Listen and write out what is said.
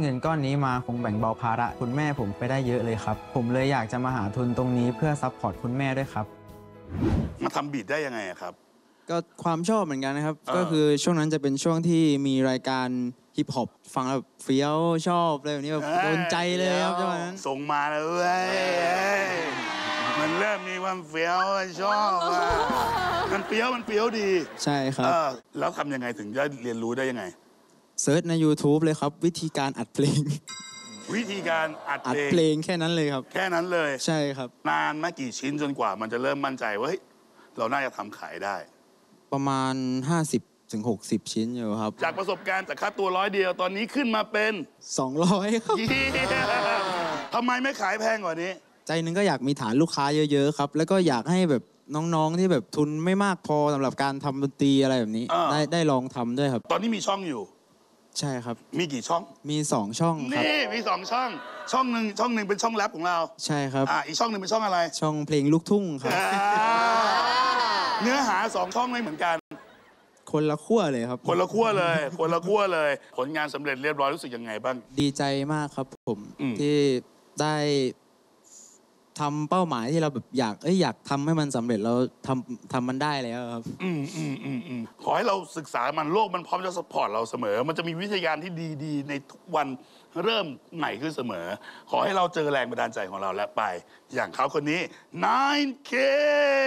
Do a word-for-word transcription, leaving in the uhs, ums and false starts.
เงินก้อนนี้มาคงแบ่งเบาภาระคุณแม่ผมไปได้เยอะเลยครับผมเลยอยากจะมาหาทุนตรงนี้เพื่อซัพพอร์ตคุณแม่ด้วยครับมาทำบีทได้ยังไงครับก็ความชอบเหมือนกันนะครับก็คือช่วงนั้นจะเป็นช่วงที่มีรายการฮิปฮอปฟังแล้วเฟี้ยวชอบอะไรแบบนี้แบบโดนใจเลยครับจังหวะนั้นส่งมาเลยมันเริ่มมีความเฟี้ยวชอบมันเฟี้ยวมันเฟี้ยวดีใช่ครับแล้วทำยังไงถึงจะเรียนรู้ได้ยังไงเซิร์ชใน YouTube เลยครับวิธีการอัดเพลงวิธีการอัดเพลงเพลงแค่นั้นเลยครับแค่นั้นเลยใช่ครับนานไม่กี่ชิ้นจนกว่ามันจะเริ่มมั่นใจว่าเฮ้ยเราน่าจะทำขายได้ประมาณห้าสิบถึงหกสิบชิ้นอยู่ครับจากประสบการณ์จากค่าตัวร้อยเดียวตอนนี้ขึ้นมาเป็นสองร้อยครับทำไมไม่ขายแพงกว่านี้ใจนึงก็อยากมีฐานลูกค้าเยอะๆครับแล้วก็อยากให้แบบน้องๆที่แบบทุนไม่มากพอสำหรับการทำดนตรีอะไรแบบนี้ได้ได้ลองทำด้วยครับตอนนี้มีช่องอยู่ใช่ครับมีกี่ช่องมีสองช่องครับนี่มีสองช่องช่องหนึ่งช่องหนึ่งเป็นช่องแรปของเราใช่ครับอ่าอีกช่องหนึ่งเป็นช่องอะไรช่องเพลงลูกทุ่งครับเนื้อหาสองช่องไม่เหมือนกันคนละขั้วเลยครับคนละขั้วเลยคนละขั้วเลยผลงานสำเร็จเรียบร้อยรู้สึกยังไงบ้างดีใจมากครับผมที่ได้ทำเป้าหมายที่เราแบบอยากเอ้ยอยากทำให้มันสำเร็จแล้วทำทำมันได้แล้วครับอืมอืมอืมอืมขอให้เราศึกษามันโลกมันพร้อมจะสปอร์ตเราเสมอมันจะมีวิทยาการที่ดีๆในทุกวันเริ่มใหม่ขึ้นเสมอขอให้เราเจอแรงบันดาลใจของเราและไปอย่างเขาคนนี้ ไนน์ เค